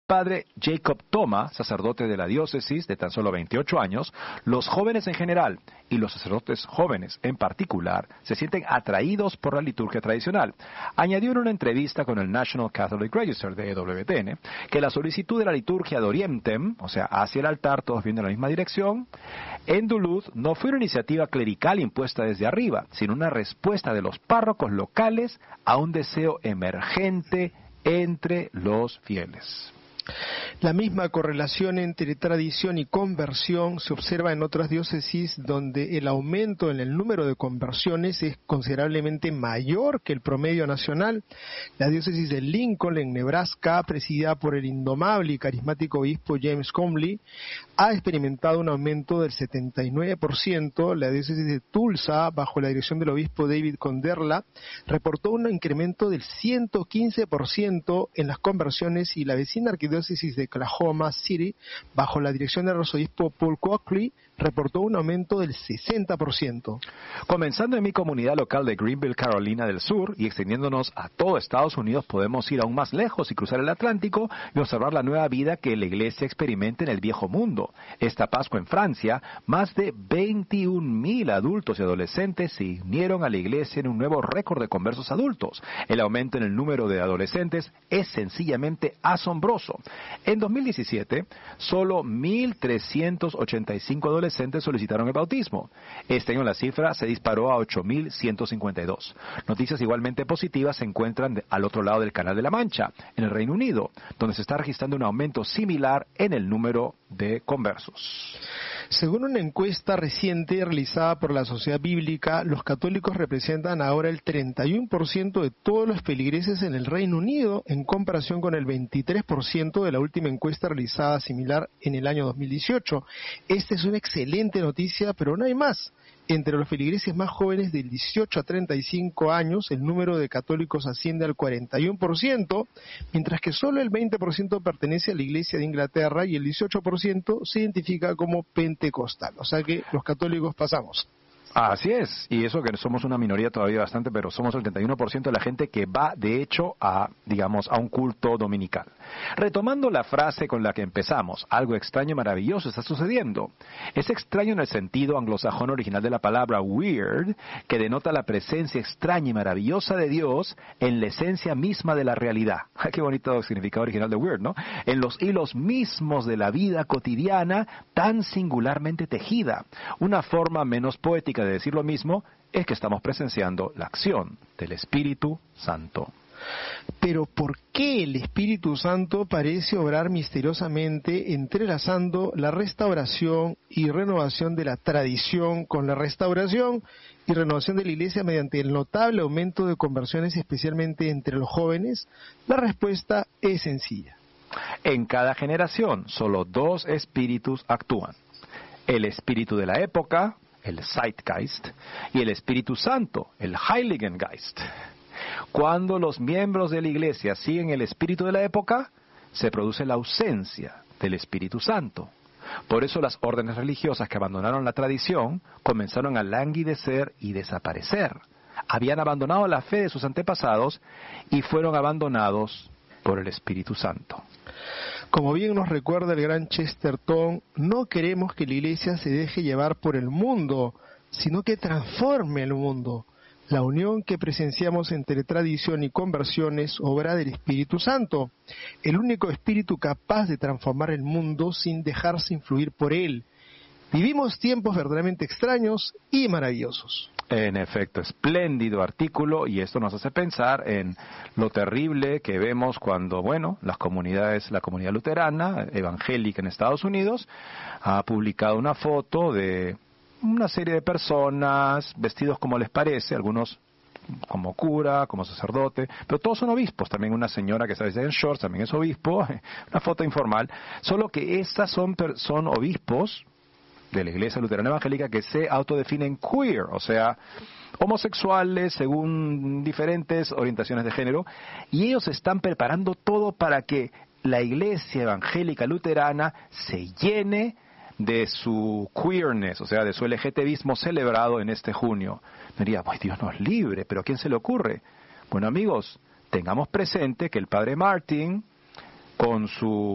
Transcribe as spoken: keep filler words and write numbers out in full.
Padre Jacob Toma, sacerdote de la diócesis de tan solo veintiocho años, los jóvenes en general y los sacerdotes jóvenes en particular se sienten atraídos por la liturgia tradicional. Añadió en una entrevista con el National Catholic Register de W T N que la solicitud de la liturgia de Orientem, o sea, hacia el altar, todos viendo en la misma dirección, en Duluth no fue una iniciativa clerical impuesta desde arriba, sino una respuesta de los párrocos locales a un deseo emergente entre los fieles. La misma correlación entre tradición y conversión se observa en otras diócesis donde el aumento en el número de conversiones es considerablemente mayor que el promedio nacional. La diócesis de Lincoln, en Nebraska, presidida por el indomable y carismático obispo James Comley, ha experimentado un aumento del setenta y nueve por ciento. La diócesis de Tulsa, bajo la dirección del obispo David Conderla, reportó un incremento del ciento quince por ciento en las conversiones, y la vecina arquidiócesis de Oklahoma City, bajo la dirección del arzobispo Paul Coakley, reportó un aumento del sesenta por ciento. Comenzando en mi comunidad local de Greenville, Carolina del Sur, y extendiéndonos a todo Estados Unidos, podemos ir aún más lejos y cruzar el Atlántico y observar la nueva vida que la iglesia experimenta en el viejo mundo. Esta Pascua en Francia, más de veintiún mil adultos y adolescentes se unieron a la iglesia en un nuevo récord de conversos adultos. El aumento en el número de adolescentes es sencillamente asombroso. En dos mil diecisiete, solo mil trescientos ochenta y cinco adolescentes solicitaron el bautismo. Este año la cifra se disparó a ocho mil ciento cincuenta y dos. Noticias igualmente positivas se encuentran al otro lado del Canal de la Mancha, en el Reino Unido, donde se está registrando un aumento similar en el número de conversos. Según una encuesta reciente realizada por la Sociedad Bíblica, los católicos representan ahora el treinta y uno por ciento de todos los feligreses en el Reino Unido, en comparación con el veintitrés por ciento de la última encuesta realizada similar en el año dos mil dieciocho. Esta es una excelente noticia, pero no hay más. Entre los feligreses más jóvenes del dieciocho a treinta y cinco años, el número de católicos asciende al cuarenta y uno por ciento, mientras que solo el veinte por ciento pertenece a la Iglesia de Inglaterra y el dieciocho por ciento se identifica como pentecostal. O sea que los católicos pasamos. Así es, y eso que somos una minoría todavía bastante, pero somos el treinta y uno por ciento de la gente que va, de hecho, a, digamos, a un culto dominical. Retomando la frase con la que empezamos, algo extraño y maravilloso está sucediendo. Es extraño en el sentido anglosajón original de la palabra weird, que denota la presencia extraña y maravillosa de Dios en la esencia misma de la realidad. Qué bonito significado original de weird, ¿no? En los hilos mismos de la vida cotidiana, tan singularmente tejida. Una forma menos poética de decir lo mismo es que estamos presenciando la acción del Espíritu Santo. Pero ¿por qué el Espíritu Santo parece obrar misteriosamente entrelazando la restauración y renovación de la tradición con la restauración y renovación de la Iglesia mediante el notable aumento de conversiones, especialmente entre los jóvenes? La respuesta es sencilla. En cada generación, solo dos espíritus actúan. El espíritu de la época, el Zeitgeist, y el Espíritu Santo, el Heiligen Geist. Cuando los miembros de la Iglesia siguen el espíritu de la época, se produce la ausencia del Espíritu Santo. Por eso las órdenes religiosas que abandonaron la tradición comenzaron a languidecer y desaparecer. Habían abandonado la fe de sus antepasados y fueron abandonados por el Espíritu Santo. Como bien nos recuerda el gran Chesterton, no queremos que la Iglesia se deje llevar por el mundo, sino que transforme el mundo. La unión que presenciamos entre tradición y conversión es obra del Espíritu Santo, el único espíritu capaz de transformar el mundo sin dejarse influir por él. Vivimos tiempos verdaderamente extraños y maravillosos. En efecto, espléndido artículo, y esto nos hace pensar en lo terrible que vemos cuando, bueno, las comunidades, la comunidad luterana, evangélica en Estados Unidos, ha publicado una foto de una serie de personas vestidos como les parece, algunos como cura, como sacerdote, pero todos son obispos. También una señora que está en shorts también es obispo, una foto informal, solo que estas son, son obispos de la Iglesia Luterana Evangélica que se autodefinen queer, o sea, homosexuales según diferentes orientaciones de género, y ellos están preparando todo para que la Iglesia Evangélica Luterana se llene de su queerness, o sea, de su LGTBismo celebrado en este junio. Me diría, pues Dios nos libre, pero ¿a quién se le ocurre? Bueno, amigos, tengamos presente que el padre Martin, con su